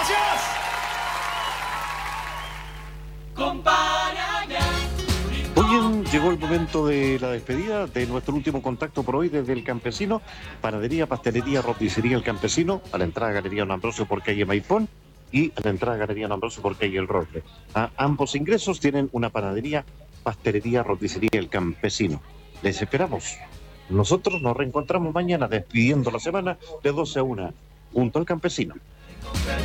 Gracias. Muy bien, llegó el momento de la despedida de nuestro último contacto por hoy desde el Campesino. Panadería, pastelería, roticería El Campesino, a la entrada Galería Don Ambrosio por calle Maipón y a la entrada Galería Don Ambrosio por calle El Roble. A ambos ingresos tienen una panadería, pastelería, roticería El Campesino. Les esperamos. Nosotros nos reencontramos mañana despidiendo la semana de 12 a 1 junto al Campesino.